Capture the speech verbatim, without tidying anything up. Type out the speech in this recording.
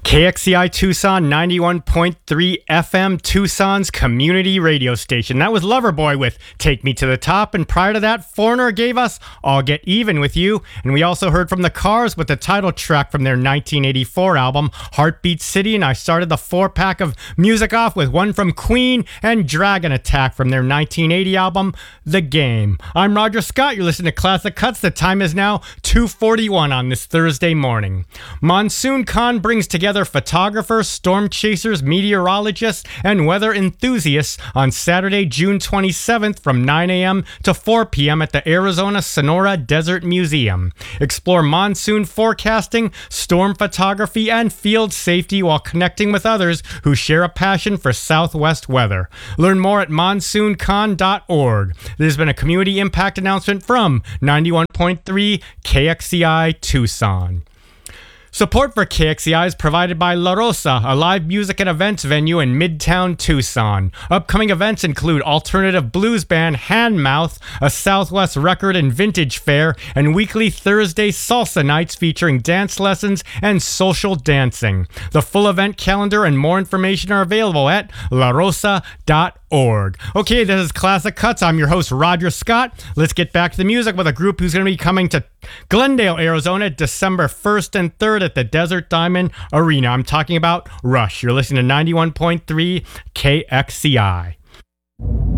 K X C I Tucson ninety-one point three F M, Tucson's community radio station. That was Loverboy with Take Me to the Top, and prior to that, Foreigner gave us I'll Get Even with You, and we also heard from the Cars with the title track from their nineteen eighty-four album, Heartbeat City, and I started the four-pack of music off with one from Queen and Dragon Attack from their nineteen eighty album, The Game. I'm Roger Scott, you're listening to Classic Cuts. The time is now two forty-one on this Thursday morning. Monsoon Con brings together photographers, storm chasers, meteorologists, and weather enthusiasts on Saturday, June twenty-seventh from nine a.m. to four p.m. at the Arizona Sonora Desert Museum. Explore monsoon forecasting, storm photography, and field safety while connecting with others who share a passion for Southwest weather. Learn more at monsoon con dot org. This has been a community impact announcement from ninety-one point three K X C I Tucson. Support for K X C I is provided by La Rosa, a live music and events venue in Midtown Tucson. Upcoming events include alternative blues band Handmouth, a Southwest record and vintage fair, and weekly Thursday salsa nights featuring dance lessons and social dancing. The full event calendar and more information are available at la rosa dot org. Okay, this is Classic Cuts. I'm your host, Roger Scott. Let's get back to the music with a group who's going to be coming to Glendale, Arizona, December first and third at the Desert Diamond Arena. I'm talking about Rush. You're listening to ninety-one point three K X C I.